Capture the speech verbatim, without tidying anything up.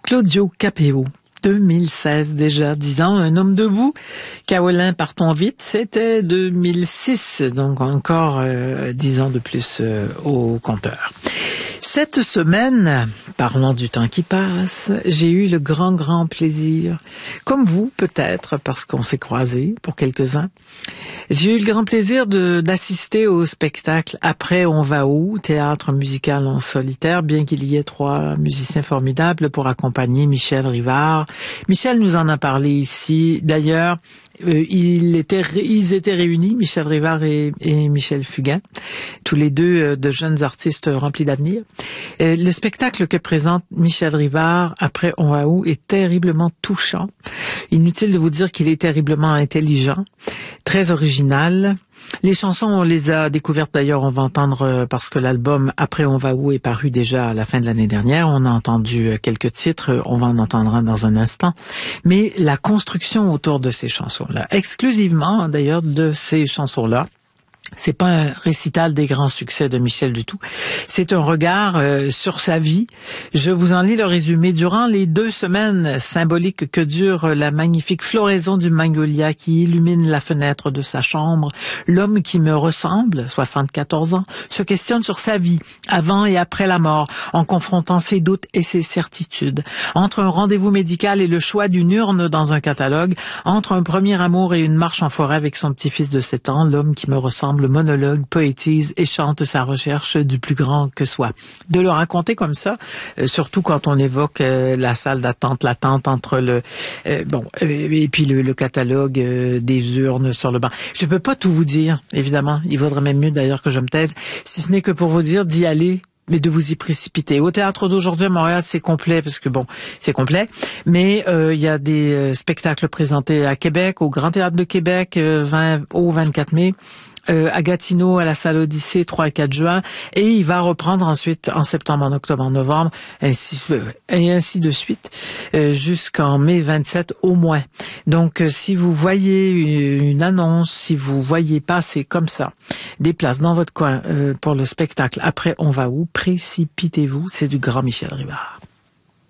Claudio Capéo. deux mille seize déjà, dix ans, un homme debout. Kaolin, partons vite, c'était deux mille six, donc encore euh, dix ans de plus euh, au compteur. Cette semaine, parlons du temps qui passe, j'ai eu le grand, grand plaisir, comme vous peut-être, parce qu'on s'est croisés pour quelques-uns, j'ai eu le grand plaisir de, d'assister au spectacle Après on va où, théâtre musical en solitaire, bien qu'il y ait trois musiciens formidables pour accompagner Michel Rivard. Michel nous en a parlé ici. D'ailleurs, euh, il était, ils étaient réunis, Michel Rivard et, et Michel Fugain, tous les deux euh, de jeunes artistes remplis d'avenir. Euh, le spectacle que présente Michel Rivard, Après on va où, est terriblement touchant. Inutile de vous dire qu'il est terriblement intelligent, très original. Les chansons, on les a découvertes d'ailleurs, on va entendre, parce que l'album Après on va où est paru déjà à la fin de l'année dernière. On a entendu quelques titres, on va en entendre un dans un instant. Mais la construction autour de ces chansons-là, exclusivement d'ailleurs de ces chansons-là, c'est pas un récital des grands succès de Michel du tout. C'est un regard euh, sur sa vie. Je vous en lis le résumé. Durant les deux semaines symboliques que dure la magnifique floraison du magnolia qui illumine la fenêtre de sa chambre, l'homme qui me ressemble, soixante-quatorze ans, se questionne sur sa vie, avant et après la mort, en confrontant ses doutes et ses certitudes. Entre un rendez-vous médical et le choix d'une urne dans un catalogue, entre un premier amour et une marche en forêt avec son petit-fils de sept ans, l'homme qui me ressemble le monologue, poétise et chante sa recherche du plus grand que soi. De le raconter comme ça, euh, surtout quand on évoque euh, la salle d'attente, l'attente entre le euh, bon euh, et puis le, le catalogue euh, des urnes sur le banc. Je peux pas tout vous dire, évidemment. Il vaudrait même mieux d'ailleurs que je me taise, si ce n'est que pour vous dire d'y aller, mais de vous y précipiter. Au théâtre d'aujourd'hui à Montréal, c'est complet, parce que bon, c'est complet, mais euh, il y a des euh, spectacles présentés à Québec, au Grand Théâtre de Québec, euh, vingt, au vingt-quatre mai, euh, à Gatineau, à la salle Odyssée, trois et quatre juin, et il va reprendre ensuite en septembre, en octobre, en novembre, ainsi, euh, et ainsi de suite, euh, jusqu'en mai vingt-sept au moins. Donc, euh, si vous voyez une, une annonce, si vous voyez passer comme ça des places dans votre coin euh, pour le spectacle Après on va où, précipitez-vous, c'est du grand Michel Rivard.